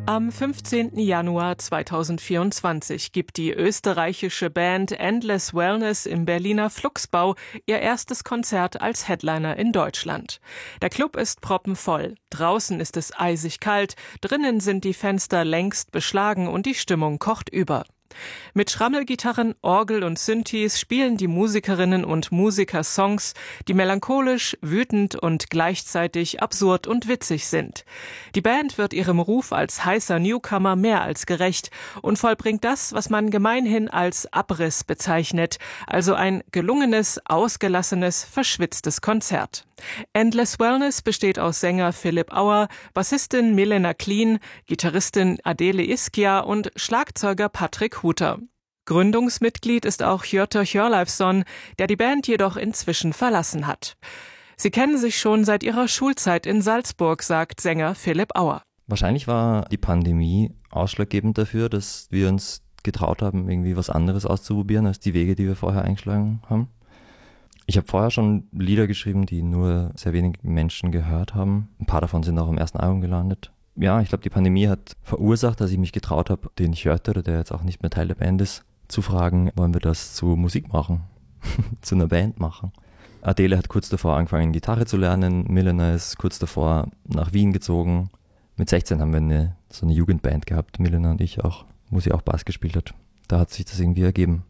Am 15. Januar 2024 gibt die österreichische Band Endless Wellness im Berliner Flugsbau ihr erstes Konzert als Headliner in Deutschland. Der Club ist proppenvoll. Draußen ist es eisig kalt, drinnen sind die Fenster längst beschlagen und die Stimmung kocht über. Mit Schrammelgitarren, Orgel und Synthes spielen die Musikerinnen und Musiker Songs, die melancholisch, wütend und gleichzeitig absurd und witzig sind. Die Band wird ihrem Ruf als heißer Newcomer mehr als gerecht und vollbringt das, was man gemeinhin als Abriss bezeichnet, also ein gelungenes, ausgelassenes, verschwitztes Konzert. Endless Wellness besteht aus Sänger Philipp Auer, Bassistin Milena Kleen, Gitarristin Adele Iskia und Schlagzeuger Patrick Huter. Gründungsmitglied ist auch Hjörtur Hjörleifsson, der die Band jedoch inzwischen verlassen hat. Sie kennen sich schon seit ihrer Schulzeit in Salzburg, sagt Sänger Philipp Auer. Wahrscheinlich war die Pandemie ausschlaggebend dafür, dass wir uns getraut haben, irgendwie was anderes auszuprobieren als die Wege, die wir vorher eingeschlagen haben. Ich habe vorher schon Lieder geschrieben, die nur sehr wenig Menschen gehört haben. Ein paar davon sind auch im ersten Album gelandet. Ja, ich glaube, die Pandemie hat verursacht, dass ich mich getraut habe, den Hjörtur, der jetzt auch nicht mehr Teil der Band ist, zu fragen, wollen wir das zu Musik machen, zu einer Band machen. Adele hat kurz davor angefangen, Gitarre zu lernen. Milena ist kurz davor nach Wien gezogen. Mit 16 haben wir so eine Jugendband gehabt, Milena und ich auch, wo sie auch Bass gespielt hat. Da hat sich das irgendwie ergeben.